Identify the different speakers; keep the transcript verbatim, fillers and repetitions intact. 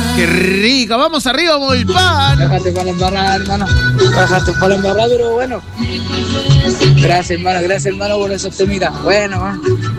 Speaker 1: Qué rico, vamos arriba, Volpán.
Speaker 2: Déjate para la embarrada, hermano. Déjate para la embarrada, pero bueno. Gracias, hermano, gracias, hermano, por esos temitas. Bueno, man.